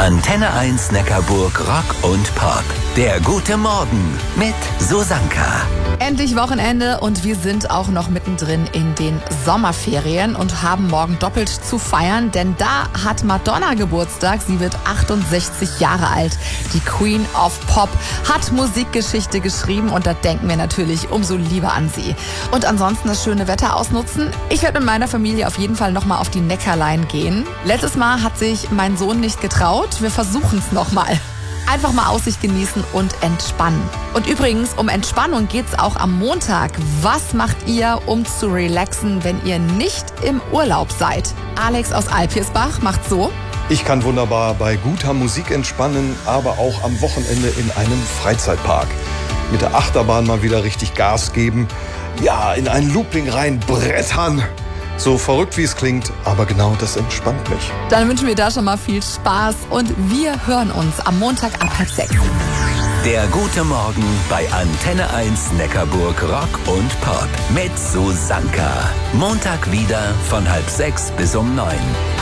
Antenne 1 Neckarburg Rock und Pop. Der gute Morgen mit Susanka. Endlich Wochenende und wir sind auch noch mittendrin in den Sommerferien und haben morgen doppelt zu feiern, denn da hat Madonna Geburtstag. Sie wird 68 Jahre alt. Die Queen of Pop hat Musikgeschichte geschrieben und da denken wir natürlich umso lieber an sie. Und ansonsten das schöne Wetter ausnutzen. Ich werde mit meiner Familie auf jeden Fall nochmal auf die Neckarlein gehen. Letztes Mal hat sich mein Sohn nicht getraut. Wir versuchen es nochmal. Einfach mal Aussicht genießen und entspannen. Und übrigens, um Entspannung geht's auch am Montag. Was macht ihr, um zu relaxen, wenn ihr nicht im Urlaub seid? Alex aus Alpirsbach macht so. Ich kann wunderbar bei guter Musik entspannen, aber auch am Wochenende in einem Freizeitpark. Mit der Achterbahn mal wieder richtig Gas geben. Ja, in einen Looping reinbrettern. So verrückt wie es klingt, aber genau das entspannt mich. Dann wünschen wir da schon mal viel Spaß und wir hören uns am Montag ab 5:30. Der gute Morgen bei Antenne 1 Neckarburg Rock und Pop mit Susanka. Montag wieder von 5:30 bis um 9.